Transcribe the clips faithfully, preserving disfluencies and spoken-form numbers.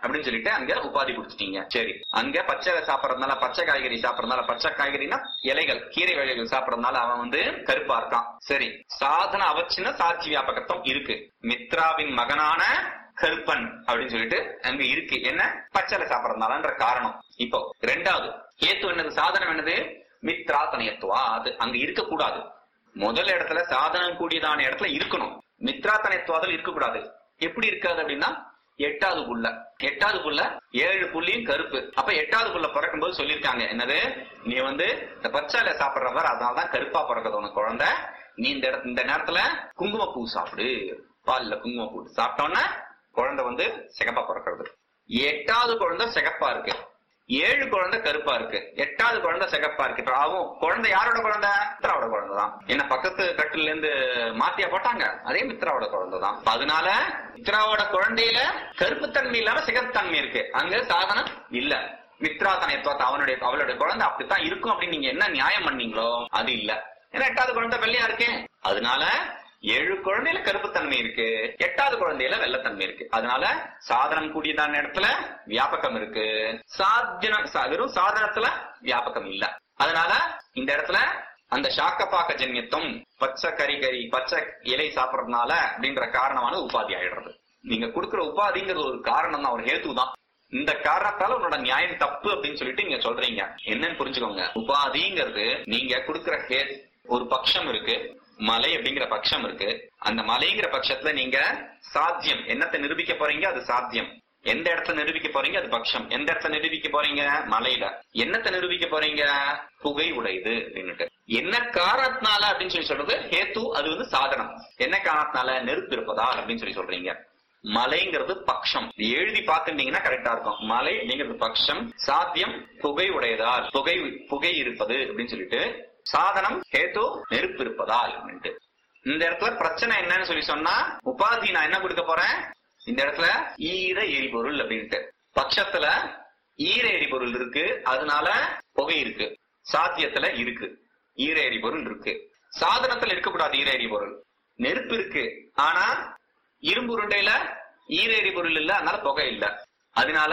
அப்படின்னு சொல்லிட்டு அங்க உபாதி கொடுத்துட்டீங்க. சரி, அங்க பச்சை சாப்பிடறதுனால, பச்சை காய்கறி சாப்பிடறதுனால, பச்சை காய்கறினா இலைகள், கீரை வகைகள் சாப்பிடறதுனால அவன் வந்து கருப்பா இருக்கான். சரி, சாதன அவச்சின்ன சாட்சி வியாபகத்துவம் இருக்கு. மித்ராவின் மகனான கருப்பன் அப்படின்னு சொல்லிட்டு அங்க இருக்கு. என்ன? பச்சை சாப்பிடறதுனாலன்ற காரணம். இப்போ ரெண்டாவது ஹேத்து என்னது? சாதனம் என்னது? மித்ரா தனியத்துவா. அது அங்க இருக்க கூடாது. முதல் இடத்துல சாதனம் கூடியதான இடத்துல இருக்கணும். மித்ரா தனியத்துவாதல் இருக்க கூடாது. எப்படி இருக்காது அப்படின்னா, எட்டாவது புள்ள எட்டாவது புள்ள ஏழு புள்ளியும் கருப்பு. அப்ப எட்டாவது புள்ள பிறக்கும் போது சொல்லிருக்காங்க என்னது? நீ வந்து இந்த பச்சால சாப்பிடுறவர், அதனாலதான் கருப்பா பிறக்குது உனக்கு குழந்தை. நீ இந்த இந்த நேரத்துல குங்குமப்பூ சாப்பிடு, பால்ல குங்குமப்பூ சாப்பிட்டோன்னா குழந்தை வந்து சிகப்பா பிறக்கிறது. எட்டாவது குழந்தை சிகப்பா இருக்கு, ஏழு குழந்தை கருப்பா இருக்கு, எட்டாவது குழந்தை சிகப்பா இருக்கு. ஆகும் குழந்தை யாரோட குழந்தை? மித்ராவோட குழந்தை தான். என்ன பக்கத்து கட்டில இருந்து மாத்தியா போட்டாங்க? அதே மித்ராவோட குழந்தை தான். அதனால மித்ராவோட குழந்தையில கருப்பு தன்மை இல்லாம சிகப்பு தன்மை இருக்கு. அங்க சாதனம் இல்ல. மித்ரா தனியத்துவத்தை அவனுடைய அவளுடைய குழந்தை அப்படித்தான் இருக்கும் அப்படின்னு நீங்க என்ன நியாயம் பண்ணீங்களோ அது இல்ல. ஏன்னா எட்டாவது குழந்தை வெள்ளையா இருக்கு. அதனால ஏழு குழந்தையில கருப்புத்தன்மை இருக்கு, எட்டாவது குழந்தையில வெள்ளத்தன்மை இருக்கு. அதனால சாதனம் கூடியதான இடத்துல வியாபகம் இருக்கு, சாத்தியம் வெறும் சாதனத்துல வியாபகம் இல்ல. அதனால இந்த இடத்துல அந்த சாக்கப்பாக்க ஜன்யத்துவம், பச்சை கறி கறி பச்சை இலை சாப்பிடறதுனால அப்படின்ற காரணமான உபாதி ஆயிடுறது. நீங்க கொடுக்குற உபாதிங்கிறது ஒரு காரணம் தான், ஒரு ஹேத்து தான். இந்த காரணத்தால உன்னோட நியாயம் தப்பு அப்படின்னு சொல்லிட்டு நீங்க சொல்றீங்க. என்னன்னு புரிஞ்சுக்கோங்க. உபாதிங்கிறது நீங்க கொடுக்குற ஹேத். ஒரு பட்சம் இருக்கு, மலை அப்படிங்கிற பட்சம் இருக்கு. அந்த மலைங்கிற பட்சத்துல நீங்க சாத்தியம் என்னத்தை நிரூபிக்க போறீங்க? அது சாத்தியம். எந்த இடத்துல நிரூபிக்க போறீங்க? அது பட்சம். எந்த இடத்துல நிரூபிக்க போறீங்க? மலையில. என்னத்தை நிரூபிக்க போறீங்க? புகை உடையது அப்படின்னுட்டு. என்ன காரணத்தினால அப்படின்னு சொல்லி சொல்றது ஹேத்து, அது வந்து சாதனம். என்ன காரணத்தினால? நெருப்பு இருப்பதா அப்படின்னு சொல்லி சொல்றீங்க. மலைங்கிறது பட்சம். எழுதி பார்த்துட்டீங்கன்னா கரெக்டா இருக்கும். மலை அப்படிங்கிறது பட்சம், சாத்தியம் புகை உடையதால், புகை புகை இருப்பது அப்படின்னு சொல்லிட்டு, சாதனம் ஹேத்து நெருப்பு இருப்பதால். இந்த இடத்துல பிரச்சனை என்னன்னு சொல்லி சொன்னா, உபாதி நான் என்ன கொடுக்க போறேன்? இந்த இடத்துல ஈர எரிபொருள் அப்படின்ட்டு. பட்சத்துல ஈர எரிபொருள் இருக்கு, அதனால புகை இருக்கு. சாத்தியத்துல இருக்கு, ஈர எரிபொருள் இருக்கு. சாதனத்துல இருக்கக்கூடாது ஈர எரிபொருள். நெருப்பு இருக்கு, ஆனா இரும்பு உருண்டையில ஈர எரிபொருள் இல்ல, அதனால புகை இல்ல. அதனால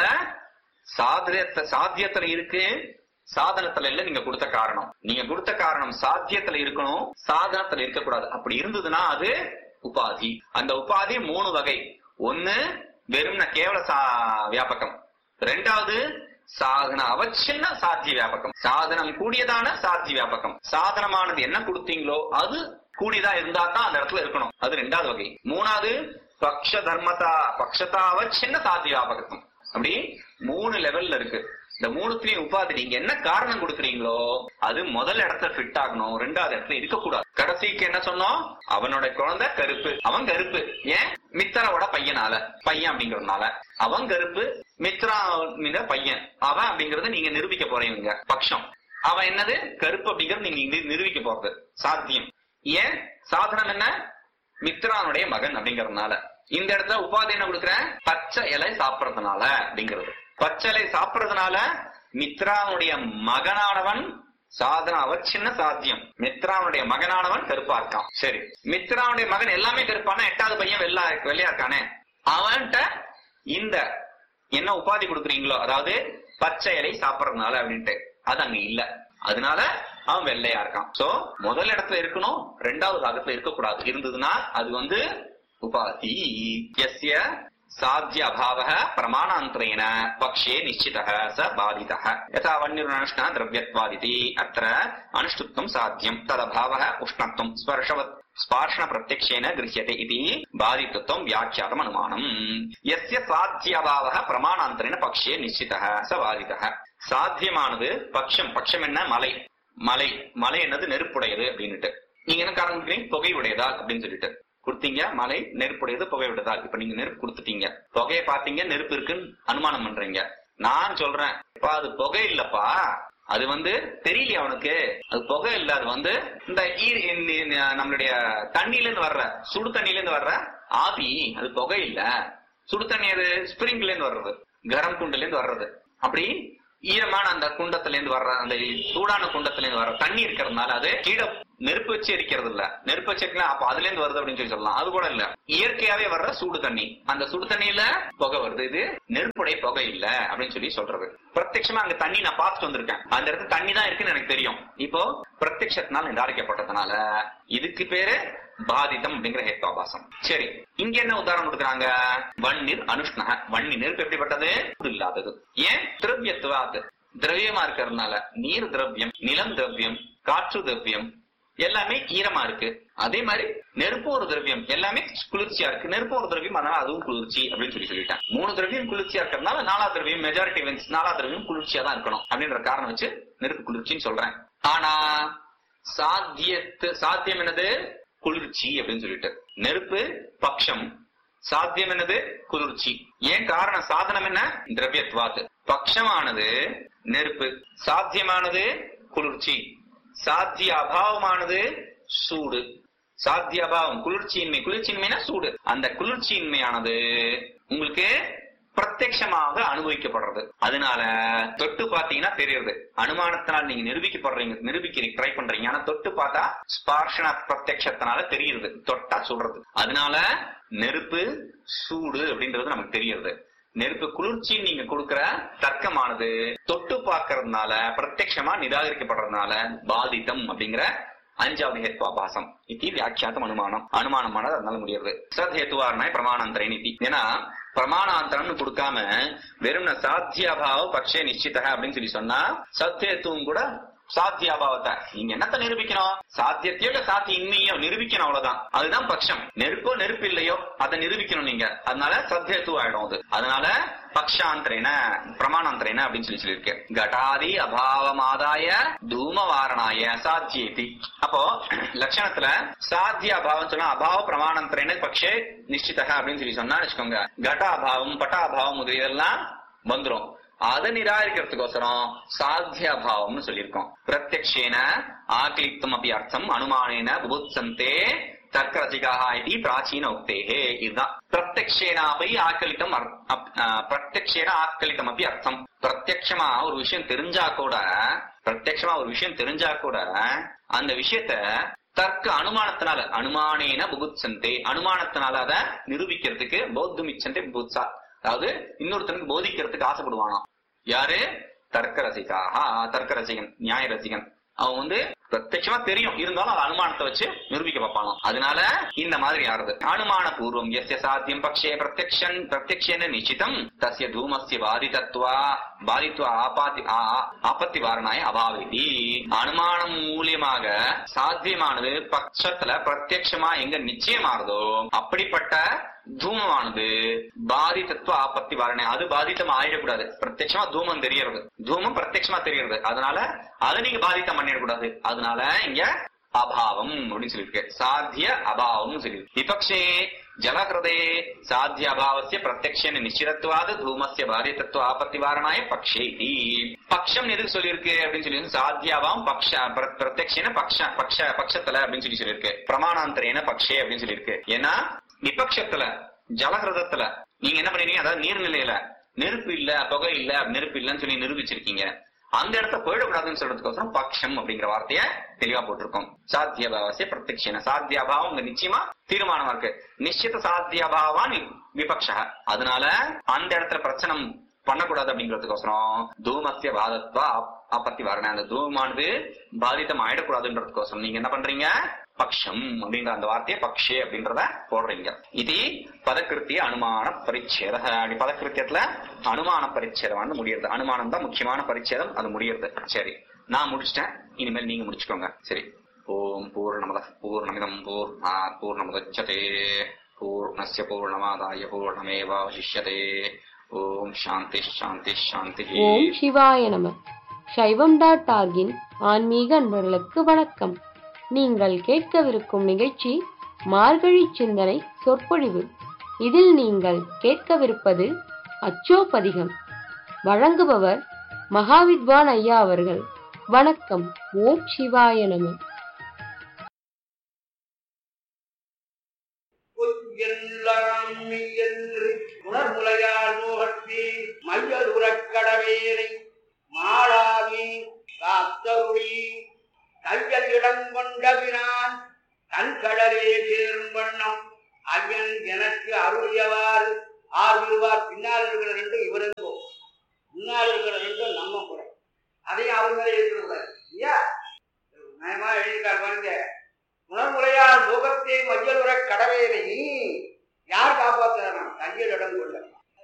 சாத்தியத்தை சாத்தியத்துல இருக்கு, சாதனத்துல இல்ல. நீங்க கொடுத்த காரணம் நீங்க கொடுத்த காரணம் சாத்தியத்துல இருக்கணும், சாதனத்துல இருக்கக்கூடாது. அப்படி இருந்ததுன்னா அது உபாதி. அந்த உபாதி மூணு வகை. ஒன்னு வெறும் கேவல வியாபகம், ரெண்டாவது சாதன அவச்சின்ன சாத்திய வியாபகம், சாதனம் கூடியதான சாத்திய வியாபகம். சாதனமானது என்ன கொடுத்தீங்களோ அது கூடியதா இருந்தா தான் அந்த இடத்துல இருக்கணும், அது ரெண்டாவது வகை. மூணாவது பக்ஷ தர்மதா பக்ஷதா அவச்சின்ன சாத்திய வியாபகம். அப்படி மூணு லெவல்ல இருக்கு. இந்த மூணுத்திலையும் உபாதி நீங்க என்ன காரணம் கொடுக்குறீங்களோ அது முதல் இடத்துல ஃபிட் ஆகணும், ரெண்டாவது இடத்துல இருக்கக்கூடாது. கடைசிக்கு என்ன சொன்னோம்? அவனோட குழந்தை கருப்பு, அவன் கருப்பு. ஏன்? மித்ராவோட பையனால, பையன் அப்படிங்கறதுனால அவன் கருப்பு, மித்ரா பையன் அவன் அப்படிங்கறத நீங்க நிரூபிக்க போறீங்க. பட்சம் அவன் என்னது? கருப்பு அப்படிங்கறது நீங்க நிரூபிக்க போறது சாத்தியம். ஏன்? சாதனம் என்ன? மித்ரானுடைய மகன் அப்படிங்கறதுனால. இந்த இடத்துல உபாதி என்ன கொடுக்குறேன்? பச்சை இலை சாப்பிடறதுனால அப்படிங்கிறது. பச்சலை சாப்பிடறதுனால மித்ராவுடைய மகனானவன் சாதன அவச்சின்ன சாத்தியம். மித்ராவுடைய மகனானவன் கருப்பா இருக்கான். சரி, மித்ராவுடைய மகன் எல்லாமே கருப்பானா எட்டாவது பையன் வெள்ளா வெள்ளையா இருக்கானே, அவன்கிட்ட இந்த என்ன உபாதி கொடுக்குறீங்களோ, அதாவது பச்சை இலை சாப்பிடறதுனால அப்படின்ட்டு, அது அங்க இல்ல. அதனால அவன் வெள்ளையா இருக்கான். சோ முதல் இடத்துல இருக்கணும், ரெண்டாவது இடத்துல இருக்கக்கூடாது. இருந்ததுன்னா அது வந்து உபாதி. யஸ்ய சாத்திய அபாவः பிரமாணாந்தரேன பக்ஷே நிச்சிதः ச பாதிதः யதா வன்னிருணஷ்ண திரவ்யத்வாதிதி அத்ர அனுஷ்டுப்தம் சாத்தியம் ததபாவः உஷ்ணத்வம் ஸ்பர்ஷவத் ஸ்பார்ஷண பிரத்யக்ஷேன கிருஹ்யதே இதி பாதித்வம் வியாக்கியாதம் அனுமானம். யஸ்ய சாத்திய அபாவः பிரமாணாந்தரேன பக்ஷே நிச்சிதः ச பாதிதः. சாத்தியமானது பட்சம். பட்சம் என்ன? மலை. மலை மலை என்னது? நெருப்புடையது அப்படின்னுட்டு. நீங்க என்ன காரணம்? புகை உடையதா அப்படின்னு சொல்லிட்டு கொடுத்தீங்க. மலை நெருப்புடையது, புகை விடுதா. இப்ப நீங்க நெருப்பு கொடுத்துட்டீங்க, புகையை பாத்தீங்க, நெருப்பு இருக்குன்னு அனுமானம் பண்றீங்க. நான் சொல்றேன், அது புகை இல்லப்பா, அது வந்து தெரியலையா அவனுக்கு? அது புகை இல்ல, அது வந்து இந்த நம்மளுடைய தண்ணில இருந்து வர்ற, சுடு தண்ணில இருந்து வர்ற ஆவி, அது புகை இல்ல. சுடு தண்ணி அது ஸ்பிரிங்ல இருந்து வர்றது, கரம் குண்டுல இருந்து வர்றது. அப்படி ஈரமான அந்த குண்டத்துல இருந்து வர்ற, அந்த சூடான குண்டத்துல இருந்து வர்ற தண்ணி இருக்கிறதுனால அது கீழே நெருப்பு வச்சு எரிக்கிறது இல்ல. நெருப்பு வச்சு எரிக்கலாம் அப்ப அதுல இருந்து வருது அப்படின்னு சொல்லி சொல்லலாம். அது கூட இல்ல, இயற்கையாவே வர்ற சூடு தண்ணி, அந்த சுடு தண்ணியில புகை வருது, இது நெருப்புடைய புகை இல்ல அப்படின்னு சொல்லி சொல்றது. பிரத்யட்சமா அங்க தண்ணி நான் பார்த்துட்டு வந்திருக்கேன், அந்த இடத்துல தண்ணி தான் இருக்குன்னு எனக்கு தெரியும். இப்போ பிரத்யட்சத்தினால் நிராகரிக்கப்பட்டதுனால இதுக்கு பேரு பாதிதம் அப்படிங்கிற ஹேத்வாபாசம். சரி, இங்க என்ன உதாரணம் கொடுக்குறாங்க? வன்னிர் அனுஷ்ணக. வன்னி நெருப்பு எப்படிப்பட்டது? இல்லாதது. ஏன்? திரவியத்துவாது, திரவியமா இருக்கிறதுனால. நீர் திரவியம், நிலம் திரவியம், காற்று திரவியம், எல்லாமே ஈரமா இருக்கு. அதே மாதிரி நெருப்பு ஒரு திரவியம், எல்லாமே குளிர்ச்சியா இருக்கு. நெருப்பு ஒரு திரவியம், அதனால அதுவும் குளிர்ச்சி அப்படின்னு சொல்லி சொல்லிட்டேன். மூணு திரவியம் குளிர்ச்சியா இருக்கிறதுனால நாலா திரவியம், மெஜாரிட்டி வென்ஸ் நாலா திரவியம் குளிர்ச்சியா தான் இருக்கணும் அப்படின்ற காரணம் வச்சு நெருப்பு குளிர்ச்சின்னு சொல்றேன். ஆனா சாத்தியத்து சாத்தியம் என்னது? குளிர்ச்சி அப்படின்னு சொல்லிட்டு. நெருப்பு பக்ஷம், சாத்தியம் என்னது? குளிர்ச்சி. ஏன் காரணம்? சாதனம் என்ன? திரவியத்வாத். பக்ஷமானது நெருப்பு, சாத்தியமானது குளிர்ச்சி, சாத்திய அபாவமானது சூடு. சாத்திய அபாவம் குளிர்ச்சியின்மை, குளிர்ச்சியின்மைனா சூடு. அந்த குளிர்ச்சியின்மையானது உங்களுக்கு பிரத்யட்சமாக அனுபவிக்கப்படுறது. அதனால தொட்டு பாத்தீங்கன்னா தெரியுது. அனுமானத்தினால் நீங்க நிரூபிக்கப்படுறீங்க, நிரூபிக்க ட்ரை பண்றீங்க. ஆனா தொட்டு பார்த்தா ஸ்பார்ஷன பிரத்யட்சத்தினால தெரியுது, தொட்டா சொல்றது. அதனால நெருப்பு சூடு அப்படின்றது நமக்கு தெரியுது. நெருப்பு குளிர்ச்சி நீங்க கொடுக்கிற தர்க்கமானது தொட்டு பார்க்கறதுனால பிரத்யட்சமா நிராகரிக்கப்படுறதுனால பாதிதம் அப்படிங்கிற அஞ்சாவது ஹேத்வாபாசம். இது வியாக்கியாத்தம் அனுமானம். அனுமானமானது அதனால முடியாது. சத் ஹேத்துவாரண பிரமாணாந்தரை நீதி. ஏன்னா பிரமாணாந்தரம்னு கொடுக்காம வெறும் சாத்தியாபாவ பக்ஷே நிச்சித அப்படின்னு சொல்லி சொன்னா சத்யத்துவம் கூட சாத்தியாபாவத்தை நீங்க என்னத்த நிரூபிக்கணும்? சாத்தியத்தையோ இல்ல சாத்திய இன்மையோ நிரூபிக்கணும், அவ்வளவுதான். அதுதான் பட்சம். நெருப்போ நெருப்பு இல்லையோ அதை நிரூபிக்கணும் நீங்க. அதனால சத்யத்துவம் ஆயிடும் அது. அதனால பக்ஷாந்தரேன பிரமாணாந்தரேன அப்படின்னு சொல்லி சொல்லியிருக்கு. கடாதி அபாவமாதாய தூமவாரணாய சாத்தியேதி. அப்போ லட்சணத்துல சாத்திய அபாவம் சொன்னா அபாவ பிரமாணாந்தரேன பக்ஷே நிச்சித அப்படின்னு சொல்லி சொன்னா வச்சுக்கோங்க, கட அபாவம் பட்ட அபாவம் முதலியெல்லாம் வந்துரும். அதை நிராகரிக்கிறதுக்கோசரம் சாத்திய அபாவம்னு சொல்லியிருக்கோம். பிரத்யக்ஷேன ஆக்லிப்தம் அப்படி அர்த்தம் அனுமானேன புபுத்சந்தே தர்க்கரசிகாஹ இது பிராச்சீன உக்தேஹே. இதுதான் பிரத்யக்ஷேனாபை ஆக்கலித்தம், பிரத்யக்ஷேன ஆக்கலித்தம் அப்படி அர்த்தம். பிரத்யக்ஷமா ஒரு விஷயம் தெரிஞ்சா கூட, பிரத்யக்ஷமா ஒரு விஷயம் தெரிஞ்சா கூட அந்த விஷயத்த தர்க்க அனுமானத்தினால அனுமானேன புபுத்சந்தே, அனுமானத்தினால அதை நிரூபிக்கிறதுக்கு பௌத்தமிச்சந்தே புபுத்சா, அதாவது இன்னொருத்தனுக்கு போதிக்கிறதுக்கு ஆசைப்படுவானா. யாரு? தர்க்க ரசிகாஹ. தர்க்க ரசிகன், நியாய ரசிகன். அவன் வந்து பிரத்யட்சமா தெரியும், இருந்தாலும் அது அனுமானத்தை வச்சு நிரூபிக்க பார்ப்பானோ. அதனால இந்த மாதிரி ஆறுது. அனுமான பூர்வம் எஸ்ய சாத்தியம் பக்ஷே பிரத்யக்ஷன் பிரத்யக்ஷேன நிச்சிதம் தஸ்ய தூமஸ்ய பாதிதத்வா பாதித்வா ஆபாதி ஆபத்தி வாரணாய அபாவேதி. அனுமானம் மூலியமாக சாத்தியமானது பட்சத்துல பிரத்யட்சமா எங்க நிச்சயமானதோ அப்படிப்பட்ட தூமமானது பாதித்தத்துவ ஆபத்தி வாரணை, அது பாதித்தம் ஆயிடக்கூடாது. பிரத்யட்சமா தூமம் தெரியறது, தூமம் பிரத்யட்சமா தெரியறது. அதனால அதை நீங்க பாதித்தம் பண்ணிடக்கூடாது. அதனால இங்க அபாவம் அப்படின்னு சொல்லியிருக்கு. சாத்திய அபாவம் சொல்லியிருக்கு. விபக்ஷே ஜலகிருதே சாத்திய அபாவசிய பிரத்யக்ஷேன நிச்சிதத்வாது தூமஸ்ய பாதித்தத்துவ ஆபத்தி வாரணாய பக்ஷே. பக்ஷம் எதுக்கு சொல்லியிருக்கு அப்படின்னு சொல்லி சாத்தியாபாவம் பக்ஷ பிரத்யக்ஷேன பக்ஷ பக்ஷ பட்சத்துல அப்படின்னு சொல்லி சொல்லியிருக்கு. பிரமாணாந்தரேன பக்ஷே அப்படின்னு சொல்லியிருக்கு. ஏன்னா விபக்ஷத்துல ஜலகிரதத்துல நீங்க என்ன பண்ணீங்க, அதாவது நீர்நிலையில நெருப்பு இல்ல புகை இல்ல நெருப்பு இல்லன்னு சொல்லி நிரூபிச்சிருக்கீங்க. அந்த இடத்த போயிடக்கூடாதுன்னு சொல்றதுக்கோசரம் பக்ஷம் அப்படிங்கிற வார்த்தைய தெளிவா போட்டிருக்கோம். சாத்தியபாவசிய பிரத்யக்ஷேன, சாத்தியாபாவம் உங்க நிச்சயமா தீர்மானமா இருக்கு. நிச்சித சாத்தியபாவான் விபக்ஷ. அதனால அந்த இடத்துல பிரச்சனை பண்ணக்கூடாது அப்படிங்கிறதுக்கோசரம் தூமஸ்ய பாதத்வா ஆபத்தி வாரணை, அந்த தூமானது பாதித்தம் ஆயிடக்கூடாதுன்றதுக்கோசரம் நீங்க என்ன பண்றீங்க, பக்ஷம் அப்படின்ற அந்த வார்த்தையை பக்ஷே அப்படின்றத போடுறீங்க. இது பதக்கிருத்திய அனுமான பரிச்சேத. பதக்கிருத்தியத்துல அனுமான பரிச்சேதம் முடியறது. அனுமானம் தான் முக்கியமான பரிச்சேதம், அது முடியறது. சரி, நான் முடிச்சிட்டேன், இனிமேல் நீங்க முடிச்சுக்கோங்க. சரி. ஓம் பூர்ணமத பூர்ணமிதம் பூர்ணா பூர்ணமுதச்யதே பூர்ணஸ்ய பூர்ணமாதாய பூர்ணமேவாவசிஷ்யதே. ஓம் சாந்தி சாந்தி சாந்தி. ஓம் சிவாய நம. சைவம் டாட் ஆர்கின் ஆன்மீக அன்பர்களுக்கு வணக்கம். நீங்கள் கேட்கவிருக்கும் நிகழ்ச்சி மார்கழி சிந்தனை சொற்பொழிவு. இதில் நீங்கள் கேட்கவிருப்பது அச்சோபதிகம். வழங்குபவர் மகாவித்வான் ஐயா அவர்கள். வணக்கம். ஓம் சிவாய நம. மாளாவி காத்தருளி ஐயன் இடங்கொண்டபினான் கண்கடலே சேரும் வண்ணம் ஐயன் எனக்கு அருளியவாறு ஆறுவார். பின்னால் இருக்கிற ரெண்டும் இவருங்கோ, முன்னால் இருக்கிற ரெண்டும் நம்ம குறை. அதையும் அவர் மேலே இருக்கிறார் இல்லையா? நயமா எழுதிட்டார் பாருங்க. உணர்முறையால் போகத்தை மையலுற கடவேலை யார் காப்பாற்றுறான்? கையில் இடம் கொள்ள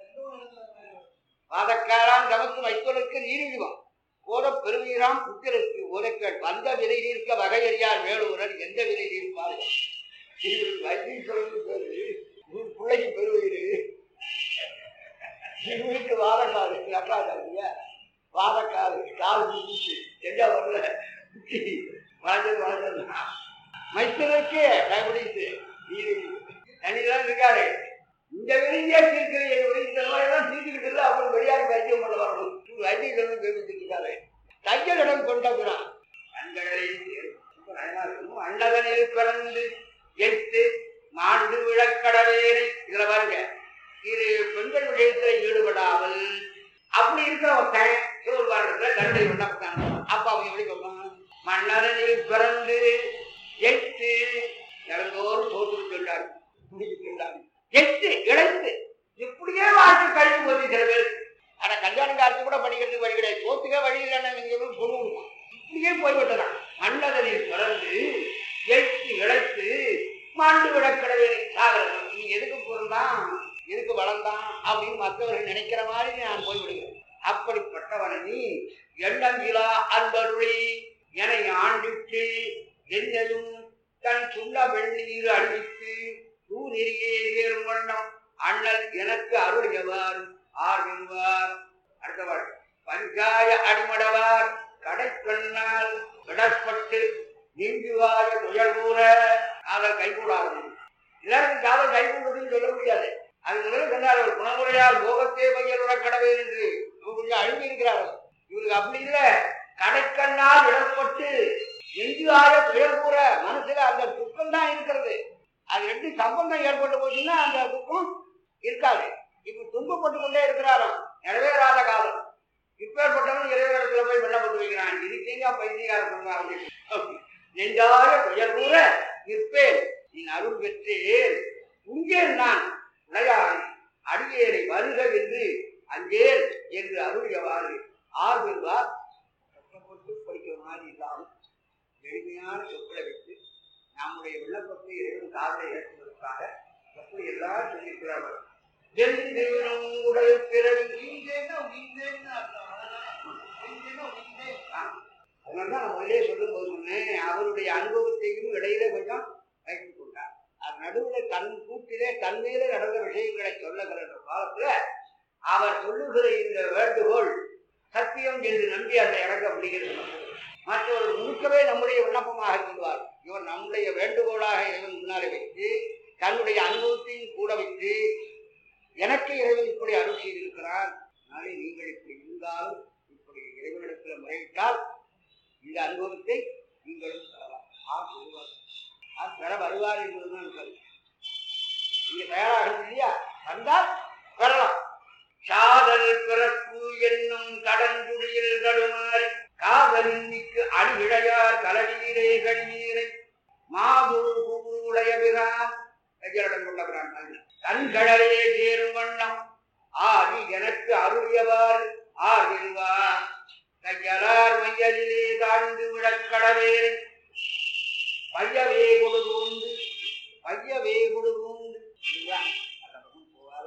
வாதக்காரான் தமக்கு வைப்பதற்கு நீரிழிவான் போத பெருவீராம் புத்திரருக்கு உரைக்கள் வந்த விலை தீர்க்க வகையறியார் வேலூரர் எந்த விலை தீர்ப்பார்கள். வைத்தீஸ்வரன் பேரு பிள்ளைக்கு பெருவீரு வீட்டு வாதக்காது கட்டாதாங்க வாதக்காது கால் எங்க வரல வளர்ந்தது வளர்ந்தது மைத்தனுக்கு டைபிடிஸ் தனிதான் இருக்காரு. இந்த வெளியே தீர்க்கிறேன் இந்த நோயெல்லாம் தீர்த்துக்கிட்டு அப்புறம் வெளியாகி வைத்தியம் பண்ண வரணும். வைத்தியம் தெரிவிச்சிருக்காரு. தையலிடம் கொண்டபுறான் அண்டதனில் பிறந்து எட்டு மாண்டு விழக்கடவேரை. இதுல பாருங்க, இது பெண்கள் விஷயத்துல ஈடுபடாமல் அப்படி இருக்கிற ஒருத்தன் சிவபெருமானிடத்துல கருணை விண்ணப்பத்தான. அப்ப அவங்க எப்படி சொல்றாங்க? மன்னதனில் பிறந்து எட்டு இறந்தோரும் தோற்று சொன்னார் எட்டு இழைத்து இப்படியே வாழ்க்கை கழிவு போது சில பேர். ஆனா கல்யாண காலத்து கூட படிக்கிறதுக்கு வழி கிடையாது. தோத்துக்கே வழி இல்லைன்னா நீங்க சொல்லுவோம். இப்படியே போய்விட்டதான். மன்னதனில் பிறந்து எட்டு இழைத்து மாண்டு விடக்கடவே சாகிறது. நீ எதுக்கு பொருள்தான் எதுக்கு வளர்ந்தான் அப்படின்னு மற்றவர்கள் நினைக்கிற மாதிரி நான் போய்விடுகிறேன். அப்படிப்பட்டவனை நீ எண்ணங்கிலா அன்பருளி என ஆண்டிட்டு என்னையும் தன் சுண்ட வெண்ணீர் அணிவித்து தூ நெறியே சேரும் வண்ணம் அண்ணல் எனக்கு அருளியவார் ஆர் வெறுவார். அடுத்தவாள் பஞ்சாய அடிமடவார் கடைக்கண்ணால் விடப்பட்டு நீங்குவாய துயர் கூற காதல் கைகூடாது. எல்லாருக்கும் காதல் கைகூடுன்னு சொல்ல முடியாது. அது முதல்ல சொன்னார்கள் குணமுறையால் போகத்தே மையலுற கடவை என்று கொஞ்சம் அழுகி இருக்கிறார்கள். இவருக்கு அப்படி இல்லை. கடைக்கண்ணால் விடப்பட்டு நெஞ்சுவாய துயர் கூற மனசுல அந்த துக்கம் தான் இருக்கிறது. அது ரெண்டு சம்பந்தம் ஏற்பட்டு போச்சுன்னா அந்த துக்கம் இருக்காது. இப்ப துன்பப்பட்டு கொண்டே இருக்கிறாராம். நிறைவேறாத காலம். இப்பேற்பட்டவன் இறைவனிடத்துல போய் விண்ணப்பத்து வைக்கிறான். இருக்கீங்க பைத்தியக்கார சொன்னார். நெஞ்சாய துயர் கூற நிற்பேன் நீ அருள் பெற்றேன் உங்கே நான் உடையான் அடியேனை வருக என்று அஞ்சேன் என்று அருளியவாறு ஆர் பெறுவார். கஷ்டப்பட்டு படிக்கிற மாதிரி இல்லாமல் எளிமையான சொற்களை வைத்து நம்முடைய விண்ணப்பத்தை இறைவன் காதலை ஏற்படுவதற்காக எப்படி எல்லாம் சொல்லியிருக்கிறார்கள். உடல் பிறகு அதனால்தான் நான் முதலே சொல்லும் போது சொன்னேன், அவருடைய அனுபவத்தையும் இடையில கொஞ்சம் வைத்துக் கொண்டார். அது நடுவில் தன் கூட்டிலே தன்மையில நடந்த விஷயங்களை சொல்லுகிற காலத்துல அவர் சொல்லுகிற இந்த வேண்டுகோள் சத்தியம் என்று நம்பி அந்த இறங்க முடிகிறது. மற்றவர்கள் முழுக்கவே நம்முடைய விண்ணப்பமாக சொல்வார். இவர் நம்முடைய வேண்டுகோளாக இறைவன் முன்னாலே வைத்து தன்னுடைய அனுபவத்தையும் கூட வைத்து எனக்கு இறைவன் இப்படி அருள் செய்திருக்கிறார். அதனாலே நீங்கள் இப்படி இருந்தாலும் இப்படி இறைவனிடத்தில் முறையிட்டால் இந்த அனுபவத்தை நீங்களும் பெறலாம். ஆ சொல்லுவார் ஆ பெற வருவார் என்பதுதான் கருத்து. நீங்க தயாராகணும் இல்லையா? வந்தால் பெறலாம். சாதல் பிறப்பு என்னும் கடன்குடியில் தடுமாறி காதலிக்கு அடிவிழையார் கலவீரே கழிவீரை மாபுரு பூவுடைய பிரான் கையலிடம் கொண்டவரான் கண்கடலே சேரும் வண்ணம் ஆதி எனக்கு அருளியவார் ஆகில்வா கையலார் மையலிலே தாழ்ந்து விடக்கடவேரை பையவே கொடுகூந்து பையவே கொடுகூந்து போவாத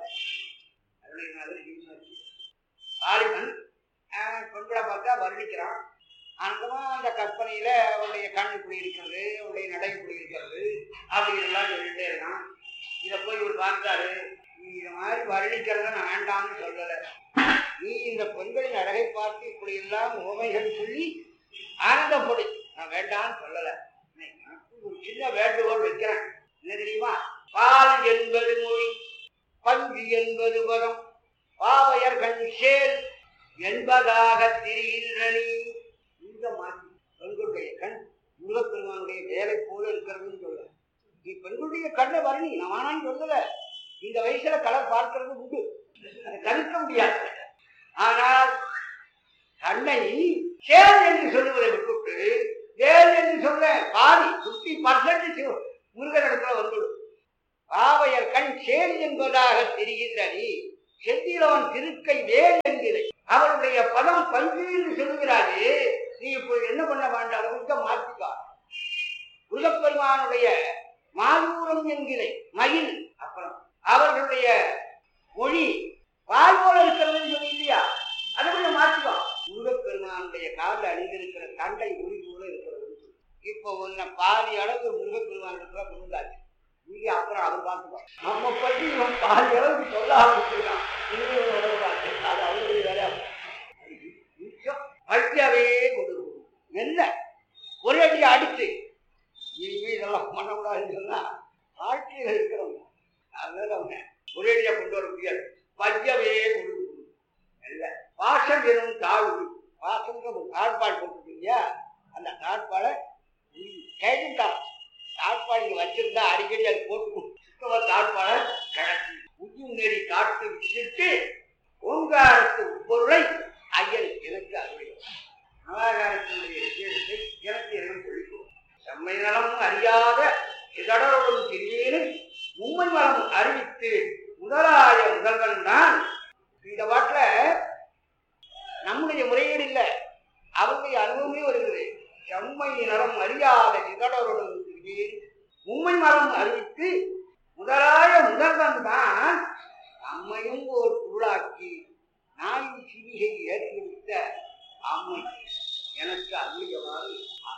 ஆலிமன் பெண்களை பார்த்தா வர்ணிக்கிறான். அந்தமா அந்த கற்பனையில அவருடைய கண் இப்படி இருக்கிறது, அவருடைய நடை இப்படி இருக்கிறது அப்படின்னு எல்லாம் சொல்லிட்டே இருக்கான். இதை போய் இவர் பார்த்தாரு. நீ இந்த மாதிரி வர்ணிக்கிறத நான் வேண்டாம்னு சொல்லலை. நீ இந்த பெண்களின் அழகை பார்த்து இப்படி எல்லாம் உமைகள் சொல்லி ஆனந்தப்படி நான் வேண்டாம்னு சொல்லலை. ஒரு சின்ன வேண்டுகோள் வைக்கிறேன். என்ன தெரியுமா? பால் என்பது மொழி, பஞ்சு என்பது பதம், பாவையர் கண் சேல் என்பதாக திரிகின்றனி. இந்த மாற்றி பெண்களுடைய கண் முருகப்பெருமானுடைய வேலை போல இருக்கிறதுன்னு சொல்ல. நீ பெண்களுடைய கண்ணை வரணி நான் வேணான்னு சொல்லல. இந்த வயசுல கலர் பார்க்கறது உண்டு, அதை தவிர்க்க முடியாது. ஆனால் கண்ணை சேல் என்று சொல்லுவதை விட்டுவிட்டு வேல் என்று பந்தாக தெரிகின்றனி செந்திலவன் திருக்கை வேல் என்கிறேன். அவருடைய பதம் பஞ்சு என்று சொல்லுகிறாரு. நீ இப்போ என்ன பண்ண வேண்டாம், கொஞ்சம் மாற்றிக்கா. முருகப்பெருமானுடைய மாயூரம் என்கிறேன் மயில். அப்புறம் அவர்களுடைய மொழி பால் போல இருக்கிறதுன்னு சொல்லி இல்லையா, அதை கொஞ்சம் மாற்றிக்கா. முருகப்பெருமானுடைய காலில் அணிந்திருக்கிற தண்டை ஒளி போல இருக்கிறது. இப்போ உன்னை பாதி அளவு முருகப்பெருமான் இருக்கிற பொருளாச்சு. நீங்க அப்புறம் அவர் பார்த்துக்கோ. நம்ம பற்றி இவன் பாதி அளவுக்கு சொல்ல ஆரம்பிச்சிருக்கான். அது அவருடைய வேலையா பச்சவே கொடுக்கும். என்ன ஒரே அடி அடிச்சு இனிமே இதெல்லாம் பண்ணக்கூடாதுன்னு சொன்னா வாழ்க்கையில இருக்கிறவங்க அதனால அவங்க ஒரே அடியா கொண்டு வர முடியாது. பச்சவே கொடுக்கும். இல்ல பாசம் எனும் தாழ்வு. பாசம் தாழ்பாடு போட்டுருக்கீங்க. அந்த தாழ்பாடை கேட்டுட்டான். தாழ்பாடு இங்க வச்சிருந்தா அடிக்கடி அது போட்டுக்கும். சுத்தமா தாழ்பாடை கிடக்கு உஜும் நெறி காட்டு விட்டு ஓங்காரத்து பொருளை ஐயன் எனக்கு அருடைய நவாகாரத்தினுடைய விசேஷத்தை எனக்கு எனக்கு சொல்லிக்கொள்ளும். செம்மை நலமும் அறியாத இதடரோடும் திருவேனும் உண்மை மலம் அறிவித்து முதலாய முதல்வன் தான். இந்த பாட்டுல நம்முடைய முறையீடு இல்லை, அவருடைய அனுபவமே வருகிறது. செம்மை நலம் அறியாத இதடரோடும் திருவேன் உண்மை மலம் அறிவித்து முதலாய முதல்வன் தான் நம்மையும் ஒரு பொருளாக்கி நாயின் சிவிகை ஏற்றுவித்த அம்மை எனக்கு அருளியவாறு.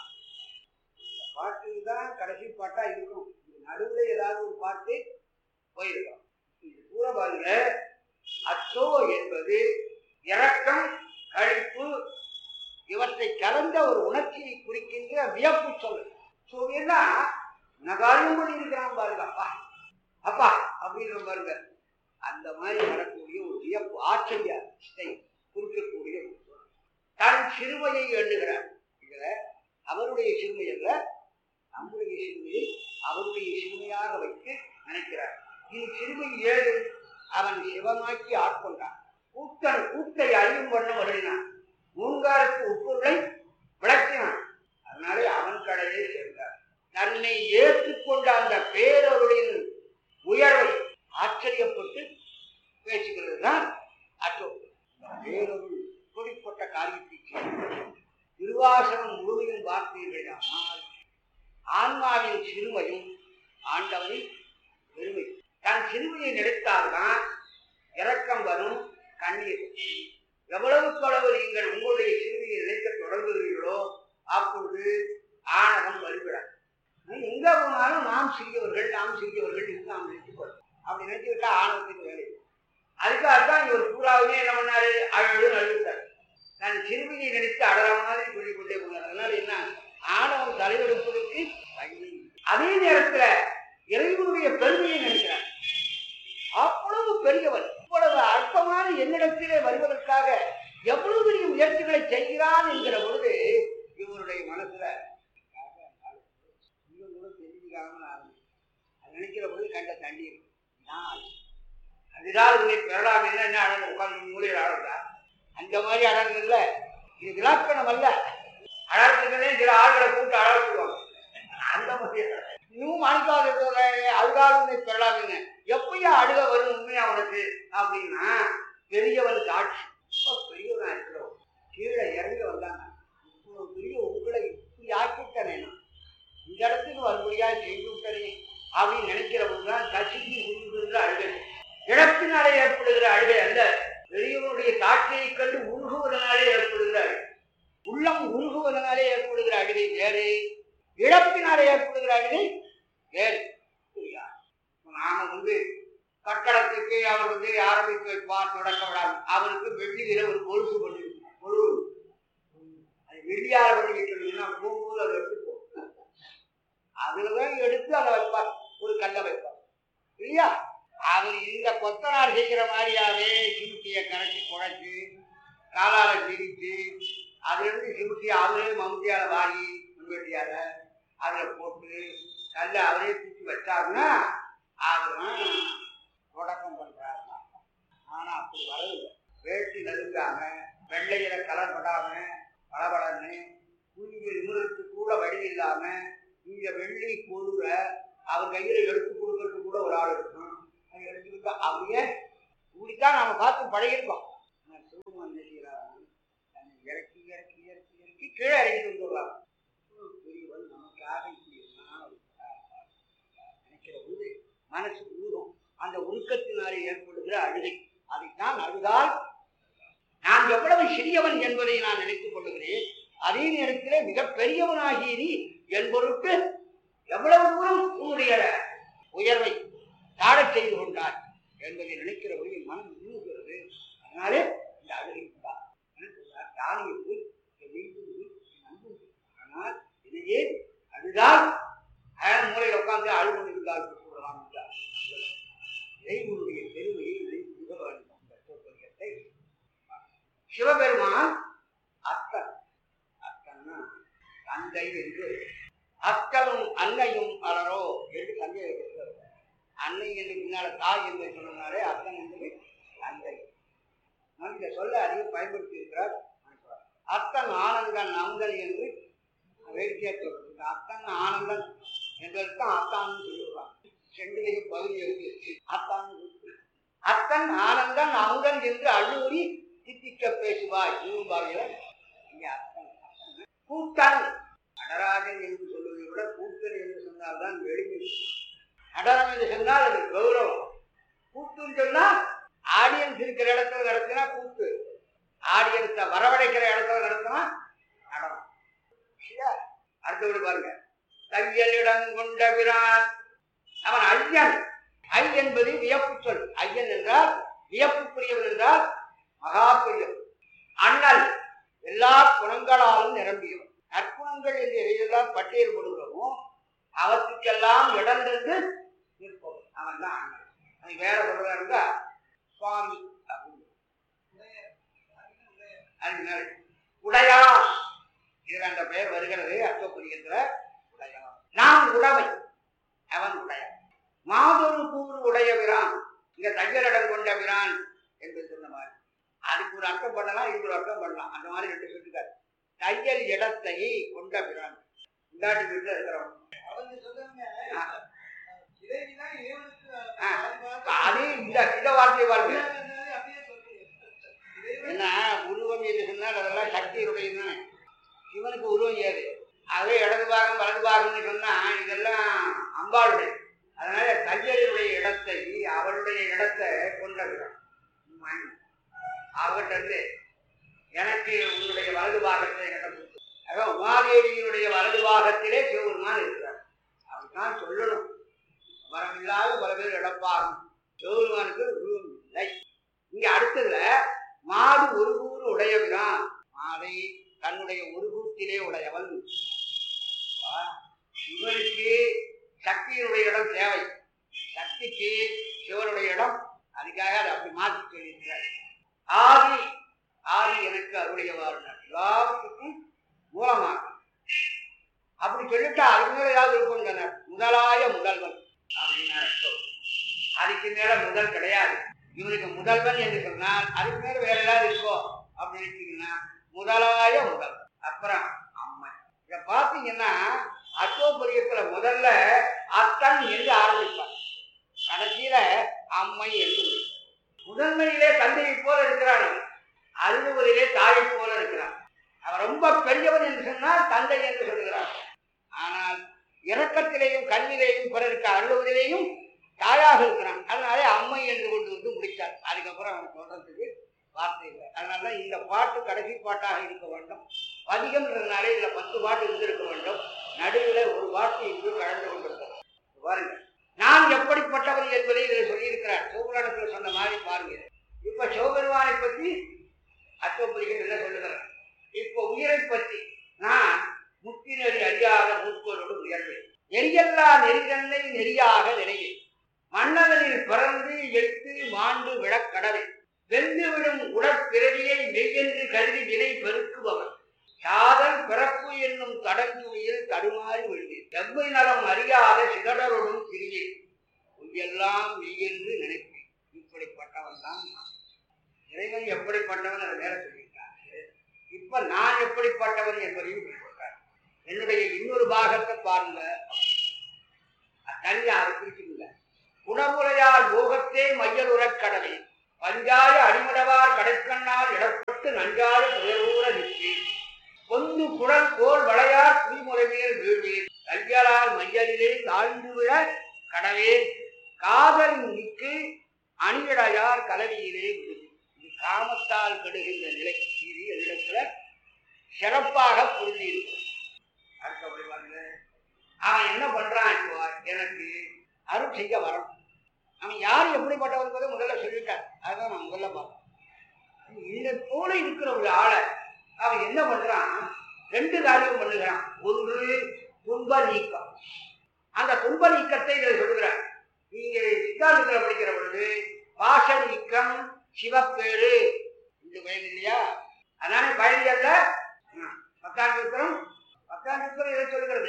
பாட்டு தான் கடைசி பாட்டா இருக்கும். நடுவில் ஏதாவது ஒரு பாட்டு போயிருக்கோம். இது கூட பாருங்க, அச்சோ என்பது இரக்கம் கழிப்பு இவற்றை கலந்த ஒரு உணர்ச்சியை குறிக்கின்ற வியப்பு சொல். சொல்லினா நகாரியம் பண்ணி இருக்கிறான் பாருங்க, அப்பா அப்பா அப்படின்ற பாருங்க. அந்த மாதிரி வரக்கூடிய ஒரு வியப்பு ஆச்சரியத்தை குறிக்கக்கூடிய தன் சிறுமையை எண்ணுகிறார். இதுல அவருடைய சிறுமை அல்ல, நம்முடைய சிறுமையை அவருடைய சிறுமையாக வைத்து நினைக்கிறார். இது சிறுமை ஏழு அவன் சிவமாக்கி ஆட்கொண்டான். கூத்தன் கூத்தை அறியும் வண்ணம் வருடினான். மூங்காருக்கு உப்புகளை விளக்கினான். அதனாலே அவன் கடையே சேர்ந்தார். தன்னை ஏற்றுக்கொண்ட அந்த பேரொருளின் உயர்வை ஆச்சரியப்பட்டு பேசுகிறது தான் அச்சோ. பேரொருள் இப்படிப்பட்ட காரியத்தை திருவாசகம் முழுமையும் பார்த்தீர்களானால் ஆன்மாவின் சிறுமையும் ஆண்டவனின் பெருமை. தன் சிறுமையை நினைத்தால்தான் இரக்கம் வரும், கண்ணீர். எவ்வளவுக்கு அளவு நீங்கள் உங்களுடைய சிறுமையை நினைக்க தொடங்குகிறீர்களோ அப்பொழுது ஆணவம் வலுவிடாது. எங்க போனாலும் நாம் சிறியவர்கள் நாம் சிறியவர்கள் என்று நாம் நினைத்துக்கொள்ளும். அப்படி நினைச்சுக்கிட்டா ஆணவத்துக்கு வேலை. அதுக்காகத்தான் இவர் பூராவுமே என்ன பண்ணாரு, அழகு அழுத்தார். நான் சிறுமியை நினைத்து அடற மாதிரி சொல்லிக் கொண்டே போனார். அதனால என்ன, ஆணவம் தலைவெடுப்பதற்கு வழி. அதே நேரத்துல இறைவனுடைய பெருமையை நினைக்கிறார். அவ்வளவு பெரியவர் இவ்வளவு அற்பமான என்னிடத்திலே வருவதற்காக எவ்வளவு பெரிய முயற்சிகளை செய்கிறான் என்கிற பொழுது இவருடைய மனசுல நினைக்கிற பொழுது கண்ட தண்ணீர் அதுதான் உன்னை பெறலாம். என்ன அடங்கு உட்கார்ந்து மூலையில் ஆடுறா அந்த மாதிரி அடங்கு இல்லை. இது விளாக்கணம் அல்ல. அழகுக்குன்னே சில ஆள்களை கூட்டு அழகுவாங்க. அந்த மாதிரி இன்னும் மாணிக்காத அதுதான் உன்னை பெறலாம்னு எப்பயும் அழுக வரும் உண்மையா உனக்கு அப்படின்னா பெரியவன் காட்சி. ரொம்ப பெரியவனா இருக்கிறோம் கீழே இறங்கி வந்தாங்க. இப்போ பெரிய உங்களை இப்படி ஆக்கிவிட்டனே, நான் இந்த இடத்துக்கு வரும்படியா செய்து விட்டனே அப்படின்னு நினைக்கிற போதுதான் கசிக்கு உருகுகின்ற அழுகை. இழப்பினாலே ஏற்படுகிற அழுகை அல்ல, பெரியவனுடைய காட்சியை கண்டு உருகுவதனாலே ஏற்படுகிற அழுகை. உள்ளம் உருகுவதனாலே ஏற்படுகிற அழுகை வேறு, இழப்பினாலே ஏற்படுகிற அழுகை வேறு. நாம வந்து கட்டடத்துக்கு அவர் வந்து ஆரம்பித்து வைப்பார், தொடக்க விடாது. அவருக்கு வெள்ளியில ஒரு கொலுசு பண்ணி கொழு அது வெள்ளியார பண்ணி வைக்கிறதுன்னா போகும்போது அதை எடுத்து போகும். அதுலதான் எடுத்து அதை வைப்பார், ஒரு கல்லை வைப்பார் இல்லையா. அவர் இந்த கொத்தனார் செய்கிற மாதிரியாவே சிமிட்டியை கரைச்சி குழைச்சி காலால திரித்து அதுல இருந்து சிமிட்டியை அவரே மம்முட்டியால வாங்கி முன்வெட்டியால அதுல போட்டு கல்லை அவரே தூக்கி வச்சாருன்னா அவர்தான் தொடக்கம் பண்றாரு. ஆனா அப்படி வரவில்லை. வேட்டி நெருங்காம வெள்ளையில கலர் படாம பளபளன்னு குஞ்சு நிமிடத்து கூட வழி இல்லாம இங்க வெள்ளி பொருளை அவர் கையில எடுத்து கொடுக்கறதுக்கு கூட ஒரு ஆள் இருக்கும். அது எடுத்துக்கிட்டா அப்படியே இப்படித்தான் நாம பார்த்து பழகிருக்கோம். சிவபெருமான் என்ன செய்யறாரு, இறக்கி இறக்கி இறக்கி இறக்கி கீழே இறக்கி வந்துடுறாரு. பெரியவன் நமக்காக இப்படி நினைக்கிற போது மனசு உருகும். அந்த உருக்கத்தினாலே ஏற்படுகிற அழுகை, அதைத்தான் அழுதால் நான் எவ்வளவு சிறியவன் என்பதை நான் நினைத்துக் கொள்ளுகிறேன். அதே நேரத்திலே மிக பெரியவனாகிய நீ என் பொருட்டு எவ்வளவு தூரம் உன்னுடைய உயர்வை தாழச் செய்து கொண்டார் என்பதை நினைக்கிற போது என் மனம் உருகுகிறது. அதனாலே இந்த அழுகை தானியை போய் ஆனால் இதையே அழுதால் அயன் மூலையில் உட்கார்ந்து அழுது இருந்தால் கூறலாம் என்றார். இறைவனுடைய பெருமையை நினைத்து வேண்டும். சிவபெருமான் அத்தன், அத்தன்னா தந்தை என்று, அத்தனும் அன்னையும் அலரோ என்று தந்தையை இருக்கிறார். அன்னை என்று பின்னால தாய் என்று சொன்னாலே அத்தன் என்பது தந்தை. இந்த சொல்ல அதிகம் பயன்படுத்தி இருக்கிறார். அத்தன் ஆனந்தன் நந்தன் என்று வேடிக்கையா சொல்றது. அத்தன் ஆனந்தன் என்பதற்கு அத்தான் சொல்லுவாங்க. செண்டிலைய பகுதி இருக்கு அத்தான். அத்தன் ஆனந்தன் அமுதன் என்று அள்ளூரி தித்திக்க பேசுவாய் சிவபாகியர். இங்கே அத்தன் கூட்டன் நடராஜன் என்று சொல்வதை விட கூட்டன் என்று சொன்னால்தான் எளிமை. நடனம் என்று சொன்னால் அது கௌரவம். கூட்டுன்னு சொன்னா ஆடியன்ஸ் இருக்கிற இடத்துல நடத்தினா கூட்டு, ஆடியன்ஸை வரவழைக்கிற இடத்துல நடத்தினா நடனம். அடுத்தபடி பாருங்க, தையலிடம் கொண்ட பிரான் அவன் ஐயன். ஐ என்பது வியப்பு சொல். ஐயன் என்றால் வியப்புக்குரியவன் என்றால் மகா பிரியம். அண்ணல் எல்லா குணங்களாலும் நிரம்பியவன். நற்குணங்கள் என்று எதையெல்லாம் பட்டியல் கொடுக்கிறோமோ அவற்றுக்கெல்லாம் இடம் தந்து நிற்பவன் அவன் தான் அண்ணல். அது வேற சொல்றதா இருந்தா சுவாமி அப்படின்னு. உடையா இதுல அந்த பெயர் வருகிறது அர்த்தப்புரியத்துல. உடையா நான் உடவை, அவன் உடைய. மாதொரு கூறு உடைய பிரான், இங்க தையலிடம் கொண்ட பிரான் என்று சொன்ன மாதிரி அதுக்கு ஒரு அர்த்தம் பண்ணலாம், இதுக்கு ஒரு அர்த்தம் பண்ணலாம். அந்த மாதிரி ரெண்டு சொல்லிருக்காரு. தையல் இடத்தை கொண்ட பிரான் இந்தாட்டி வீட்டுல இருக்கிறவன். அதே இந்த இந்த வார்த்தையை பாருங்க. என்ன உருவம் என்று சொன்னால் அதெல்லாம் சக்தியுடையதுதானே. சிவனுக்கு உருவம் ஏது, அதே இடது பாகம் வலது பாகம்னு சொன்னா இதெல்லாம் அம்பாளுடைய. அதனால தையலுடைய இடத்தை அவளுடைய இடத்தை கொண்டதுதான். அவர்கிட்ட இருந்து எனக்கு உன்னுடைய வலது பாகத்தை அதான் உமாதேவியினுடைய வலது பாகத்திலே சிவபெருமான் இருக்கிறார். அவர்தான் சொல்லணும். வரமில்லாத பல பேர் இடப்பாகும். சிவபெருமானுக்கு உருவம் இல்லை. இங்க அடுத்ததுல மாடு ஒரு கூறு உடையவன். மாதை தன்னுடைய ஒரு கூட்டிலே உடையவன். இவருக்கு சக்தியினுடைய இடம் தேவை. சக்திக்கு சிவனுடைய இடம், அதுக்காக அதை அப்படி மாற்றி சொல்லியிருக்கிறார். ஆதி ஆதி எனக்கு அருடையவாறு எல்லாத்துக்கும் மூலமாக அப்படி சொல்லிட்டா அதுக்கு மேல ஏதாவது இருக்கும். முதலாய முதல்வன் அப்படின்னா அதுக்கு மேல முதல் கிடையாது. இவனுக்கு முதல்வன் என்று சொன்னால் அதுக்கு மேல வேற ஏதாவது இருக்கோ அப்படின்னு நினைச்சீங்கன்னா முதலாய முதல்வன். அப்புறம் அம்மை. இத பாத்தீங்கன்னா அச்சோபரியத்துல முதல்ல அத்தன் என்று ஆரம்பிப்பார், கடைசியில அம்மை என்று. முதன்மையிலே தந்தையை போல இருக்கிறான், அழுகுவதிலே தாயை போல இருக்கிறான். அவன் ரொம்ப பெரியவன் என்று சொன்னால் தந்தை என்று சொல்லுகிறான். ஆனால் இரக்கத்திலேயும் கண்ணிலேயும் பிறருக்கு அழுவதிலேயும் தாயாக இருக்கிறான். அதனாலே அம்மை என்று கொண்டு வந்து முடித்தார். அதுக்கப்புறம் அவன் சொல்றதுக்கு வார்த்தை இல்லை. அதனாலதான் இந்த பாட்டு கடைசி பாட்டாக இருக்க வேண்டும். அதிகம்ன்றதுனாலே இதுல பத்து பாட்டு இருந்திருக்க வேண்டும். நடுவில் ஒரு பாட்டு இன்று கலந்து கொண்டிருக்கிறது. பாருங்க, நான் எப்படிப்பட்டவன் என்பதை இதில் சொல்லியிருக்கிறார். சிவபுராணத்துல சொன்ன மாதிரி பாருங்க. இப்ப சிவபெருமானை பற்றி அச்சோபரிகள் என்ன சொல்லுகிறார். இப்ப உயிரை பற்றி நான் முத்தி நெறி அறியாத மூப்பரோடு உயர்வேன். நெறியல்லா நெறிதன்னை நெறியாக நினைவேன். மன்னவனில் பிறந்து எட்டு மாண்டு விழக்கடவை வெந்து விடும் உடற்பிறவியை மெய்யென்று கருதி வினை பெருக்குபவன். சாதல் பிறப்பு என்னும் கடற்குழியில் தடுமாறி விழுந்தேன். செவ்வை நலம் அறியாத சிதடரோடும் பிரிவேன். எல்லாம் மெய்யென்று நினைப்பேன். இப்படிப்பட்டவன் தான் இறைவன். எப்படிப்பட்டவன் அதை நேர சொல்லியிருக்காரு. இப்ப நான் எப்படிப்பட்டவன் என்பதையும் சொல்லியிருக்காரு. என்னுடைய இன்னொரு பாகத்தை பாருங்க. தனியா அதை பிரிச்சுக்கல. உணர்வுரையால் போகத்தே மையலுறக் கடவே பஞ்சாய அடிமடவார் கடைக்கண்ணால் இடப்பட்டு நஞ்சாய துயரூர நிற்று பொந்து குடல் கோல் வளையார் புலிமுறைமேல் வீழ்வீர் கையலால் மையலிலே தாழ்ந்து விழ கடவே காதல் நிற்கு அணியடையார் கலவியிலே விழுது. இது காமத்தால் கெடுகின்ற நிலை. இது எதிரத்துல சிறப்பாக புரிந்து இருக்கும். அவன் என்ன பண்றான்? இப்போ எனக்கு அருள் செய்ய வரும். அவன் யார் எப்படிப்பட்டவர் என்பதை முதல்ல சொல்லிட்டார். அதுதான் நான் முதல்ல பார்த்தேன். இந்த போல இருக்கிற ஒரு ஆளை அவன் என்ன பண்றான்? ரெண்டு காரியம் பண்ணுகிறான். ஒன்று துன்ப நீக்கம். அந்த துன்ப நீக்கத்தை இதை சொல்லுகிறார். நீங்க சித்தாந்தத்துல படிக்கிற பொழுது பாச நீக்கம் சிவப்பேறு இந்த பயன் இல்லையா? அதனால பயன் அல்ல. பத்தாம் சூத்திரம் பத்தாம் சூத்திரம் இதை சொல்லுகிறது.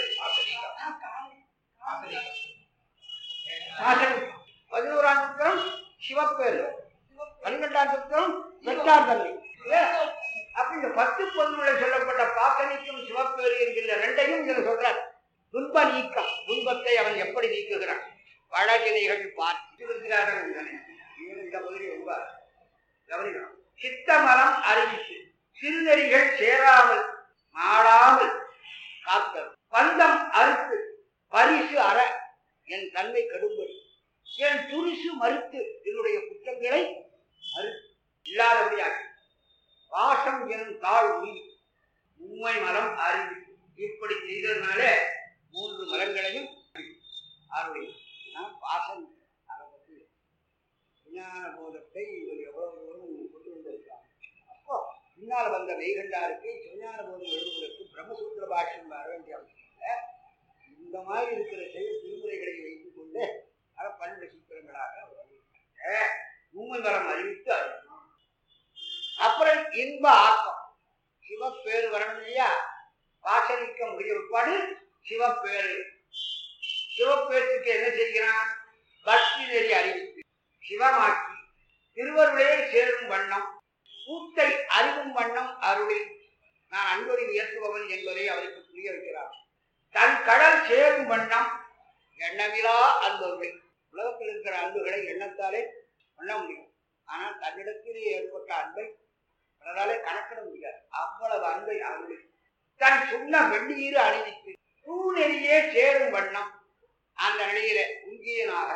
பதினோராம் சூத்திரம் சிவப்பேறு, பன்னிரெண்டாம் சூத்திரம் வெட்டார் தன்மை. அப்ப இந்த பத்து பொதுமுறை சொல்லப்பட்ட பாசனிக்கும் சிவப்பேறு என்கின்ற ரெண்டையும் இதில் சொல்றார். துன்ப நீக்கம், துன்பத்தை அவன் எப்படி நீக்குகிறான்? பழகினைகள் பார்த்து இந்த பகுதி ரொம்ப கவனிக்கணும். சித்தமலம் அறிவித்து சிறுநெறிகள் சேராமல் மாடாமல் காத்தல் பந்தம் அறுத்து பரிசு அற என் தன்மை கடும்படி என் துரிசு மறுத்து என்னுடைய குற்றங்களை மறுத்து இல்லாதபடியாக பாசம் எனும் தாழ் உயிர் உண்மை மலம் அறிவித்து இப்படி செய்ததுனால மூன்று மலங்களையும் அவருடைய பாசம் அதை பற்றி விஞ்ஞான போதத்தை இவர் எவ்வளவு தூரம் கொண்டு வந்திருக்காங்க. அப்போ பின்னால் வந்த மெய்கண்டாருக்கு விஞ்ஞான போதம் எழுதுவதற்கு பிரம்மசூத்திர பாஷ்யம் வர வேண்டிய அவசியம் இல்லை. இந்த மாதிரி இருக்கிற செய்ய திருமுறைகளை வைத்துக் கொண்டு அதை பன்னெண்டு சூத்திரங்களாக உண்மை மரம் அறிவித்து அறிவிக்கணும். அப்புறம் இன்ப ஆக்கம் சிவப்பேறு வரணும் இல்லையா? பாசனிக்க முடிய உட்பாடு சிவப்பேறு. சிவப்பேற்றுக்கு என்ன செய்கிறான்? பக்தி நெறி அறிவித்து சிவமாக்கி திருவருளே சேரும் வண்ணம் கூட்டை அறிவும் வண்ணம் அருளி நான் அன்பொழி உயர்த்துபவன் என்பதை அவருக்கு புரிய வைக்கிறார். தன் கடல் சேரும் வண்ணம் எண்ணமிலா அன்பொருளை. உலகத்தில் இருக்கிற அன்புகளை எண்ணத்தாலே பண்ண முடியும். ஆனால் தன்னிடத்திலே ஏற்பட்ட அன்பை அதனாலே கணக்கிட முடியாது. அவ்வளவு அன்பை அருளி தன் சுண்ண வெண்ணீர் அணிவித்து தூணெறியே சேரும் வண்ணம் அந்த நிலையில உங்கியனாக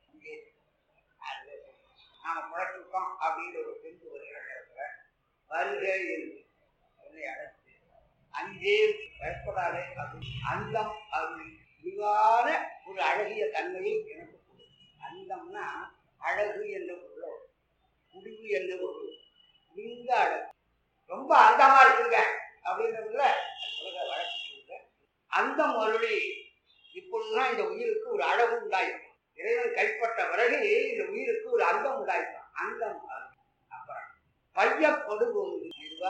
நாம புழக்கிருக்கோம் அப்படின்ற ஒரு தெரிந்து வருகிற நேரத்துல வருகை என்று என்னை அழைத்து அஞ்சே பயப்படாதே அது அந்தம் அருள் விரிவான ஒரு அழகிய தன்மையை எனக்கு கொடு. அந்தம்னா அழகு என்ற பொருள், முடிவு என்ற பொருள். இந்த அழகு ரொம்ப அந்தமா இருக்குங்க அப்படின்றதுல உலக வழக்கு சொல்ற அந்தம் அருளி. இப்பொழுதுதான் இந்த உயிருக்கு ஒரு அழகு உண்டாயிருக்கும். இறைவன் கைப்பட்ட பிறகு இந்த உயிருக்கு ஒரு அந்தம் உண்டாயிருக்கும். அந்தம் அப்புறம் பைய கொடுபோது இதுவா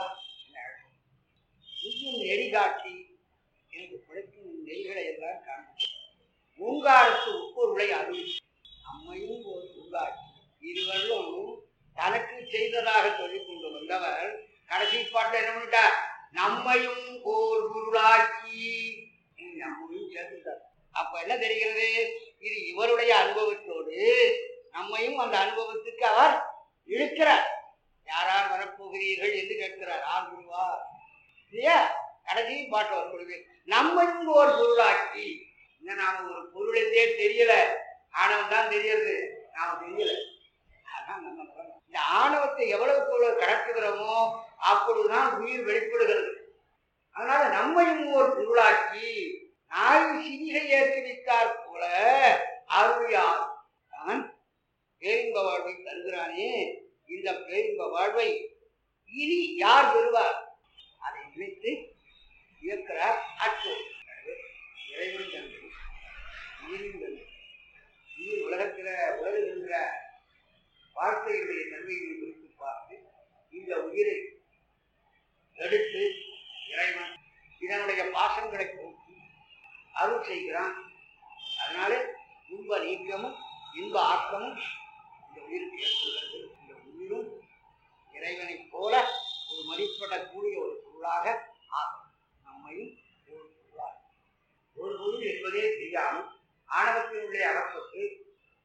உயிர் நெறி காட்டி எனக்கு பிழைக்கும் நெறிகளை எல்லாம் காண்பி ஊங்காரத்து உப்பொருளை அருள் நம்மையும் ஒரு உண்டாக்கி இருவரும் தனக்கு செய்ததாக சொல்லிக் கொண்டு வந்தவர் கடைசி பாட்டில் என்ன பண்ணிட்டார்? நம்மையும் ஓர் பொருளாக்கி நம்மையும் சேர்த்துட்டார். அப்ப என்ன தெரிகிறது? இது இவருடைய அனுபவத்தோடு நம்மையும் அந்த அனுபவத்துக்கு அவர் இழுக்கிறார். யாரார் வரப்போகிறீர்கள் என்று கேட்கிறார். ஆர் குருவார் இல்லையா? கடைசி பாட்டு வரும்பொழுது நம்மையும் ஒரு பொருளாக்கி. இன்னும் நாம ஒரு பொருள் என்றே தெரியல, ஆணவம் தான் தெரியறது, நாம தெரியல. அதான் நம்ம இந்த ஆணவத்தை எவ்வளவு பொருள் கடத்துகிறோமோ அப்பொழுதுதான் உயிர் வெளிப்படுகிறது. அதனால நம்மையும் ஒரு பொருளாக்கி நாய் சிறிகை ஏற்றி வைத்தார் போல அருளியார் அவன் பேரின்ப வாழ்வை தருகிறானே. இந்த பேரின்ப வாழ்வை இனி யார் பெறுவார்? அதை நினைத்து இயக்கிறார். அச்சோ இறைவன் தந்தை உயிரின் தந்தை உயிர் உலகத்தில உலகுகின்ற வாழ்க்கையுடைய தன்மையை குறித்து பார்த்து இந்த உயிரை எடுத்து இறைவன் இதனுடைய பாசங்களை போக்கி அருள் செய்கிறான். அதனால இன்ப நீக்கமும் இன்ப ஆக்கமும் இந்த உயிருக்கு ஏற்படுகிறது. இந்த உயிரும் இறைவனை போல ஒரு மதிப்படக்கூடிய ஒரு பொருளாக ஆகும். நம்மையும் ஒரு பொருளாக ஒரு பொருள் என்பதே தெரியாமல் ஆணவத்தினுடைய அகப்பட்டு நம்மையே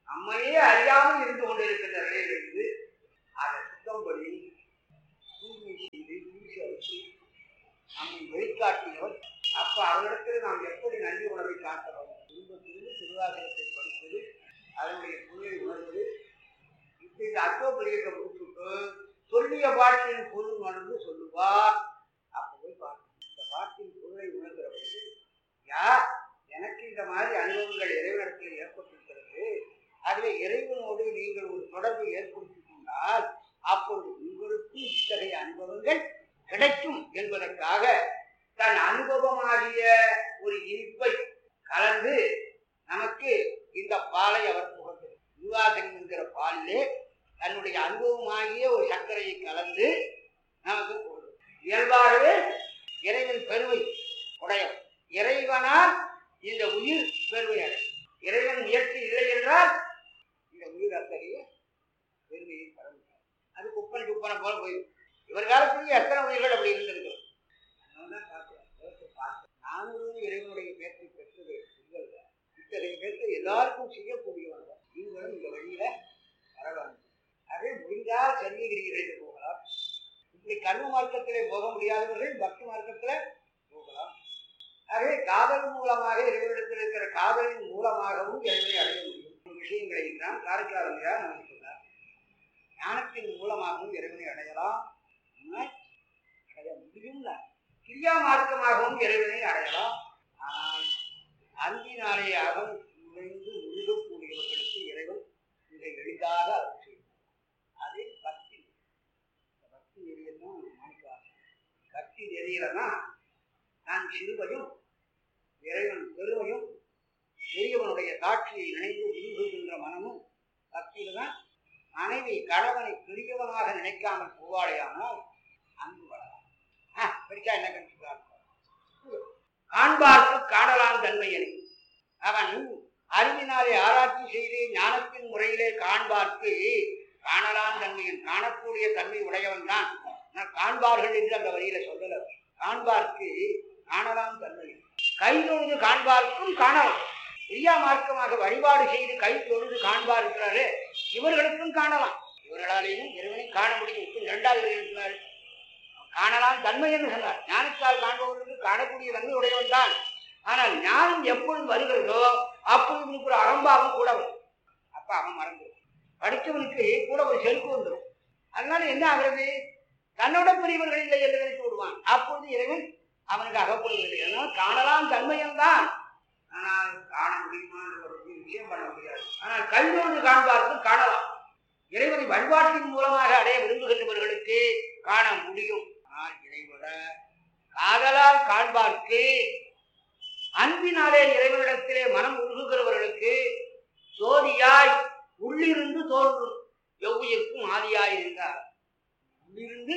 தன்னையே அறியாமல் இருந்து கொண்டிருக்கின்ற நிலையிலிருந்து அதை சுத்தம் பண்ணி தூய்மை செய்து வீசி நம்மை வெளிக்காட்டியவர். அப்ப அவரிடத்தில் நாம் எப்படி நன்றி உணர்வை காட்டுறோம்? குடும்பத்திலிருந்து திருவாசகத்தை படிப்பது, அதனுடைய பொருளை உணர்வது, இப்படி இந்த அத்தோபரியத்தை முடிச்சுட்டு சொல்லிய பாட்டின் பொருள் உணர்ந்து சொல்லுவார். அப்ப போய் பார்க்கணும். இந்த பாட்டின் பொருளை உணர்கிற போது யார் எனக்கு இந்த மாதிரி அனுபவங்கள் இறைவனிடத்தில் ஏற்பட்டிருக்கிறது, அதுவே இறைவனோடு நீங்கள் ஒரு தொடர்பு ஏற்படுத்திக் கொண்டால் அப்பொழுது உங்களுக்கும் இத்தகைய அனுபவங்கள் கிடைக்கும் என்பதற்காக தன் அனுபவமாகிய ஒரு இனிப்பை கலந்து நமக்கு இந்த பாலை அவர் புகழ்ந்தார். திருவாசகம் என்கிற பாலிலே தன்னுடைய அனுபவமாகிய ஒரு சர்க்கரையை கலந்து நமக்கு புகழ்ந்தார். இயல்பாகவே இறைவன் பெருமை உடையவர். இறைவனால் இந்த உயிர் பெருமை அடையும். இறைவன் முயற்சி இல்லை என்றால் இந்த உயிர் அத்தகைய பெருமையை பெற முடியாது. அது குப்பன் குப்பனை போல போயிடும். இவர் காலத்திலேயே எத்தனை உயிர்கள் அப்படி இருந்திருக்கு. நானும் இறைவனுடைய பேச்சை பெற்றது இல்லை. இத்தகைய பேச்சை எல்லாருக்கும் செய்யக்கூடியவர்கள். நீங்களும் இந்த வழியில வரலாம். அதே முடிந்தால் சன்னிகிரிகளுக்கு போகலாம். இப்படி கர்ம மார்க்கத்திலே போக முடியாதவர்கள் பக்தி மார்க்கத்தில போகலாம். ஆகவே காதல் மூலமாக இறைவனிடத்தில் இருக்கிற காதலின் மூலமாகவும் இறைவனை அடைய முடியும் விஷயங்களை நாம் காரைக்காலமையா நமக்கு சொன்னார். ஞானத்தின் மூலமாகவும் இறைவனை அடையலாம், அடைய முடியும். கிரியா மார்க்கமாகவும் இறைவனை அடையலாம். ஆனால் அன்பினாலே அகம் நுழைந்து முழுகக்கூடியவர்களுக்கு இறைவன் இதை எளிதாக அருள் செய்யும். அது பக்தி. பக்தி நெறியதான் மாணிக்காக. பக்தி நெறியலன்னா நான் சிறுவையும் இறைவன் பெருமையும் பெரியவனுடைய காட்சியை நினைந்து விரும்புகின்ற மனமும் பக்தியில தான். மனைவி கணவனை பெரியவனாக நினைக்காமல் போவாடையானால் அன்பு வளரலாம். படிச்சா என்ன கண்டிப்பார் காண்பார்க்கு காணலாம் தன்மையனை. அவன் அறிவினாலே ஆராய்ச்சி செய்து ஞானத்தின் முறையிலே காண்பார்க்கு காணலாம் தன்மையன். காணக்கூடிய தன்மை உடையவன் தான். காண்பார்கள் என்று அந்த வழியில சொல்லல. காண்பார்க்கு காணலாம் தன்மையன். கை தொழுது காண்பார்க்கும் காணலாம். பிரியா மார்க்கமாக வழிபாடு செய்து கை தொழுது காண்பார் இருக்கிறாரு, இவர்களுக்கும் காணலாம். இவர்களாலேயும் இறைவனை காண முடியும். இரண்டாவது இருக்கிறார் காணலாம் தன்மை என்று சொன்னார். ஞானத்தால் காண்பவர்களுக்கு காணக்கூடிய தன்மை உடையவன் தான். ஆனால் ஞானம் எப்பொழுது வருகிறதோ அப்பொழுது இவனுக்கு ஒரு அகம்பாவம் கூட வரும். அப்ப அவன் மறந்துடும். படித்தவனுக்கு கூட ஒரு செருக்கு வந்துடும். அதனால என்ன ஆகிறது? தன்னோட பெரியவர்கள் இல்லை என்று நினைத்து விடுவான். அப்பொழுது இறைவன் அவனுக்கு அகப்படுவதில்லை. அதனால் காணலாம் தன்மையன் தான். ஆனால் காண முடியுமா ஒரு விஷயம் பண்ண முடியாது. ஆனால் கல்வியோடு காண்பார்க்கு காணலாம். இறைவனை வழிபாட்டின் மூலமாக அடைய விரும்புகின்றவர்களுக்கு காண முடியும். ஆனால் இறைவன காதலால் காண்பார்க்கு அன்பினாலே இறைவனிடத்திலே மனம் உருகுகிறவர்களுக்கு ஜோதியாய் உள்ளிருந்து தோன்றும் எவ்வுயிர்க்கும் ஆதியாய் இருந்தார். உள்ளிருந்து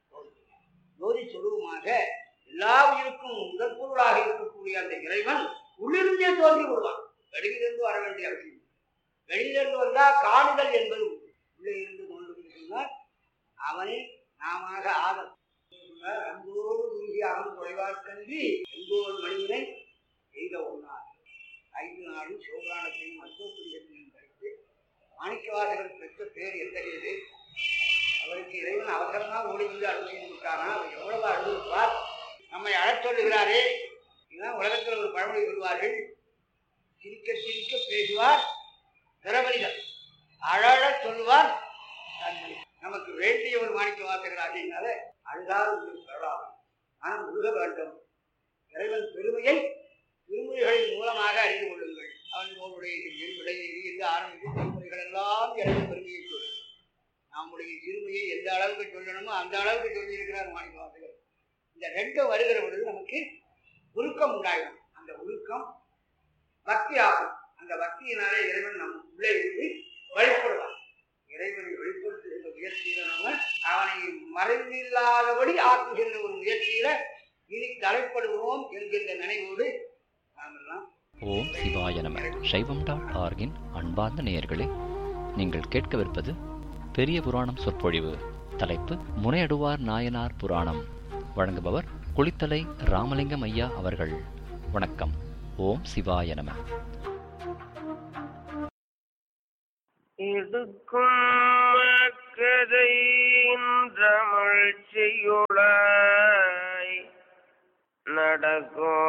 ஜோதி சொருபமாக எல்லா உயிருக்கும் முதற் பொருளாக இருக்கக்கூடிய அந்த இறைவன் உள்ளிருந்தே தோன்றி விடுவான். வெளியிலிருந்து வர வேண்டிய அவசியம். வெளியிலிருந்து வந்தால் காணுதல் என்பது உள்ளே இருந்து தோன்றும் சொன்னார். அவனை நாம ஆதல் அன்போடு உருகி அவன் குறைவார் கல்வி எங்கோடு மனிதனை எய்த ஒன்றார். ஐந்து நாளும் சிவபுராணத்தையும் அத்தோப்பிரியத்தையும் படித்து மாணிக்கவாசகர் பெற்ற பேர் எத்தகையது. அவருக்கு இறைவன் அவசரமாக ஓடி வந்து அழுகை கொடுத்தாரா? அவர் எவ்வளவு அழுதுப்பார். நம்மை அழச் சொல்லுகிறாரே. இதுதான் உலகத்தில் ஒரு பழமொழி சொல்வார்கள். சிரிக்க சிரிக்க பேசுவார் திரவணிகள், அழ சொல்வார் தன்மை. நமக்கு வேண்டிய ஒரு மாணிக்க வாசகர் ஆகியனால அழுதால் உங்களுக்கு பெறலாம். ஆனால் உருக வேண்டும். இறைவன் பெருமையை திருமுறைகளின் மூலமாக அறிந்து கொள்ளுங்கள். அவன் உங்களுடைய விடையிலிருந்து ஆரம்பித்து திருமுறைகள் எல்லாம் இறைவன் பெருமையை சொல்லும். நம்முடைய சிறுமையை எந்த அளவுக்கு சொல்லணுமோ அந்த அளவுக்கு சொல்லியிருக்கிறார் மாணிக்க வாசகர். இந்த ரெண்டு வருகிற பொழுது நமக்கு உருக்கம் உண்டாயிடும். அந்த உருக்கம் பக்தி ஆகும். அந்த பக்தியினாலே இறைவன் நம் உள்ளே இருந்து வழிபடுவான். இறைவனை வெளிப்படுத்துகின்ற முயற்சியில நம்ம அவனை மறைவில்லாதபடி ஆக்குகின்ற ஒரு முயற்சியில இனி தலைப்படுவோம் என்கின்ற நினைவோடு நாம் எல்லாம். ஓம் சிவாய நம. சைவம் டாட் ஆர்கின் அன்பார்ந்த நேயர்களே, நீங்கள் கேட்கவிருப்பது பெரிய புராணம் சொற்பொழிவு. தலைப்பு முனையடுவார் நாயனார் புராணம். வழங்குபவர் குளித்தலை ராமலிங்கம் ஐயா அவர்கள். வணக்கம். ஓம் சிவாய நம. இடுக்கும் கதை தமிழ் செய்யுளாய் நடக்கும்